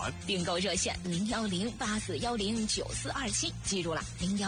团。 订购热线01084109427，记住了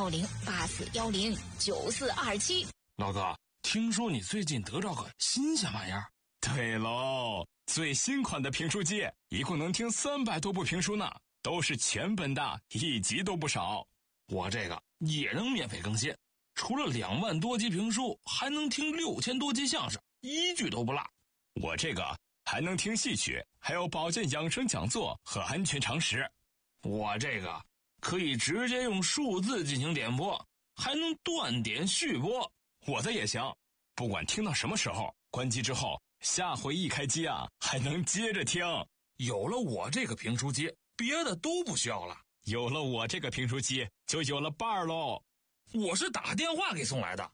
，01084109427。 老哥，听说你最近得着个新鲜玩意儿？ 对喽，最新款的评书机，一共能听300多部评书呢，都是全本的，1集都不少。 我这个也能免费更新，除了2万多集评书，还能听6000多集相声，1句都不落。 我这个还能听戏曲，还有保健养生讲座和安全常识。 我这个可以直接用数字进行点播，还能断点续播。 我的也行，不管听到什么时候，关机之后下回一开机啊，还能接着听。 有了我这个评书机，别的都不需要了。 有了我这个评书机，就有了伴儿喽。 我是打电话给送来的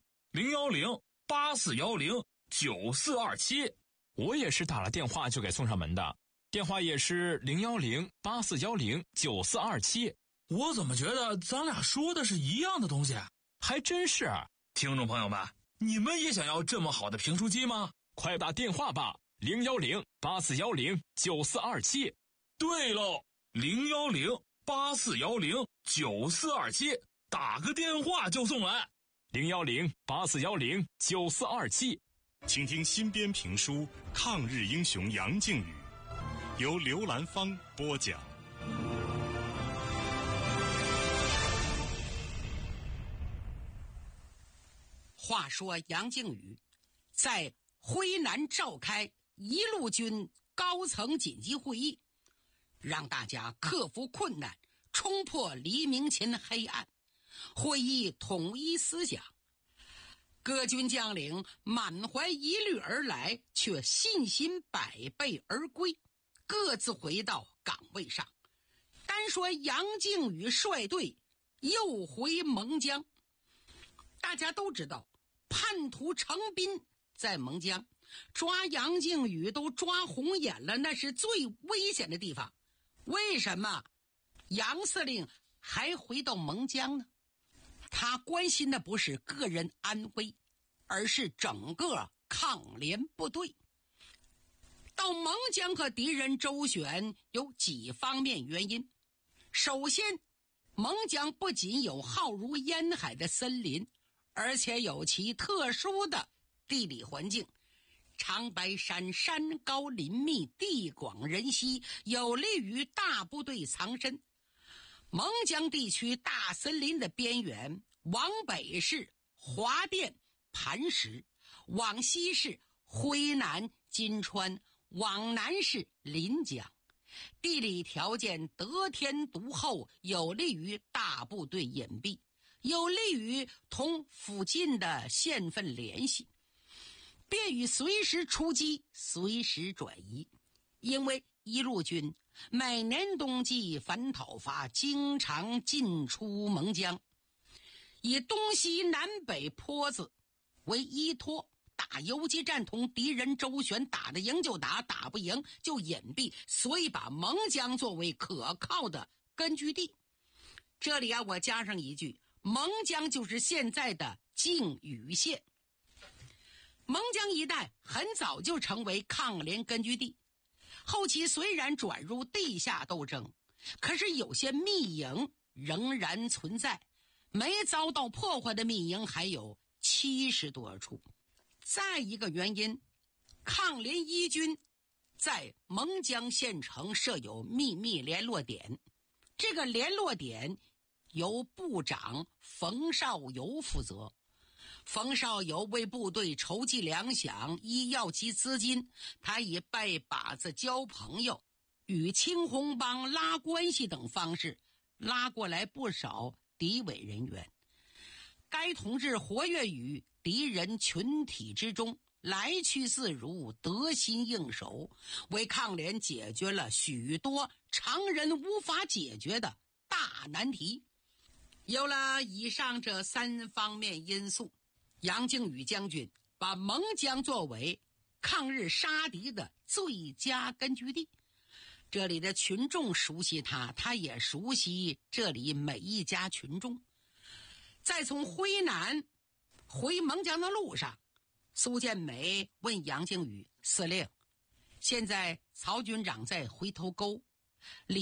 ，01084109427。 我也是打了电话就给送上门的，电话也是01084109427。 我怎么觉得咱俩说的是一样的东西？ 还真是。 听众朋友们，你们也想要这么好的评书机吗？ 快打电话吧，01084109427。 对喽，01084109427，打个电话就送来。 01084109427。 请听新编评书《抗日英雄杨靖宇》，由刘兰芳播讲。 话说杨靖宇在徽南召开一路军高层紧急会议，让大家克服困难，冲破黎明前黑暗。会议统一思想，各军将领满怀疑虑而来，却信心百倍而归，各自回到岗位上。单说杨靖宇率队又回蒙江。大家都知道叛徒程彬在蒙江，抓杨靖宇都抓红眼了，那是最危险的地方。为什么杨司令还回到蒙江呢？他关心的不是个人安危，而是整个抗联部队。到蒙江和敌人周旋有几方面原因。首先，蒙江不仅有浩如烟海的森林，而且有其特殊的地理环境，长白山山高林密，地广人稀，有利于大部队藏身。蒙江地区大森林的边缘，往北是华甸磐石，往西是徽南金川，往南是临江，地理条件得天独厚，有利于大部队隐蔽，有利于同附近的县份联系，便于随时出击，随时转移。因为一路军每年冬季反讨伐，经常进出蒙江，以东西南北坡子为依托，打游击战同敌人周旋，打得赢就打，打不赢就隐蔽，所以把蒙江作为可靠的根据地。这里我加上一句，蒙江就是现在的靖宇县。蒙江一带很早就成为抗联根据地，后期虽然转入地下斗争，可是有些密营仍然存在，没遭到破坏的密营还有70多处。再一个原因，抗联一军在蒙江县城设有秘密联络点，这个联络点由部长冯绍游负责。冯绍游为部队筹集粮饷、医药及资金，他以拜把子交朋友，与青红帮拉关系等方式拉过来不少敌伪人员。该同志活跃于敌人群体之中，来去自如，得心应手，为抗联解决了许多常人无法解决的大难题。有了以上这3方面因素，杨靖宇将军把蒙江作为抗日杀敌的最佳根据地。这里的群众熟悉他，他也熟悉这里每一家群众。在从徽南回蒙江的路上，苏建美问杨靖宇：司令，现在曹军长在回头沟，